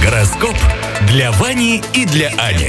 Гороскоп для Вани и для Ани.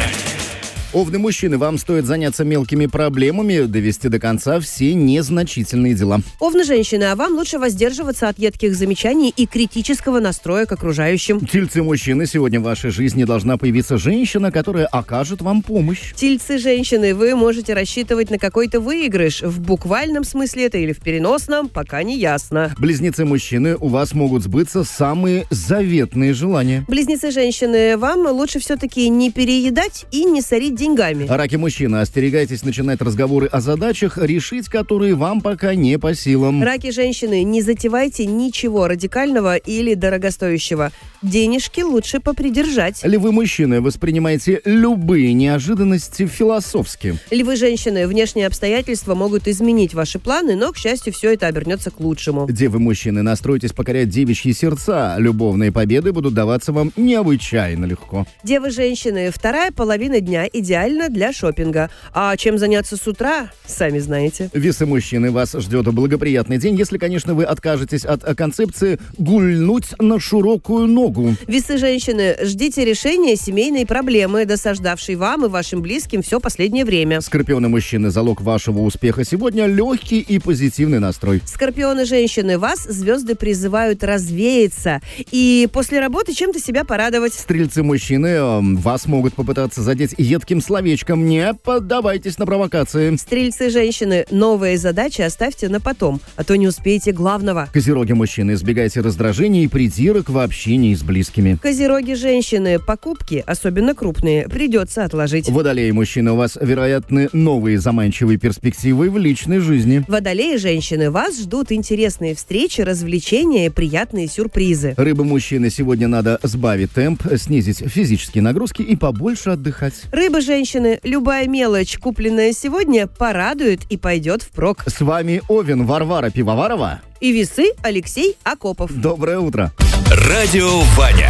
Овны мужчины, вам стоит заняться мелкими проблемами, довести до конца все незначительные дела. Овны женщины, а вам лучше воздерживаться от едких замечаний и критического настроя к окружающим. Тельцы мужчины, сегодня в вашей жизни должна появиться женщина, которая окажет вам помощь. Тельцы женщины, вы можете рассчитывать на какой-то выигрыш. В буквальном смысле это или в переносном, пока не ясно. Близнецы мужчины, у вас могут сбыться самые заветные желания. Близнецы женщины, вам лучше все-таки не переедать и не сорить деньгами. Раки мужчины, остерегайтесь начинать разговоры о задачах, решить которые вам пока не по силам. Раки женщины, не затевайте ничего радикального или дорогостоящего. Денежки лучше попридержать. Львы мужчины, воспринимайте любые неожиданности философски. Львы женщины, внешние обстоятельства могут изменить ваши планы, но, к счастью, все это обернется к лучшему. Девы мужчины, настройтесь покорять девичьи сердца. Любовные победы будут даваться вам необычайно легко. Девы женщины, вторая половина дня идеально для шопинга. А чем заняться с утра, сами знаете. Весы мужчины, вас ждет благоприятный день, если, конечно, вы откажетесь от концепции «гульнуть на широкую ногу». Весы женщины, ждите решения семейной проблемы, досаждавшей вам и вашим близким все последнее время. Скорпионы мужчины, залог вашего успеха сегодня легкий и позитивный настрой. Скорпионы женщины, вас звезды призывают развеяться и после работы чем-то себя порадовать. Стрельцы мужчины, вас могут попытаться задеть едким словечком. Не поддавайтесь на провокации. Стрельцы женщины, новые задачи оставьте на потом, а то не успеете главного. Козероги мужчины, избегайте раздражений и придирок в общении с близкими. Козероги женщины, покупки, особенно крупные, придется отложить. Водолеи мужчины, у вас, вероятны новые заманчивые перспективы в личной жизни. Водолеи женщины, вас ждут интересные встречи, развлечения и приятные сюрпризы. Рыбы мужчины, сегодня надо сбавить темп, снизить физические нагрузки и побольше отдыхать. Рыбы женщины, любая мелочь, купленная сегодня, порадует и пойдет впрок. С вами Овен Варвара Пивоварова и Весы Алексей Акопов. Доброе утро. Радио Ваня.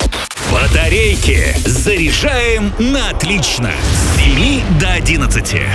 Батарейки заряжаем на отлично. С 7 до 11.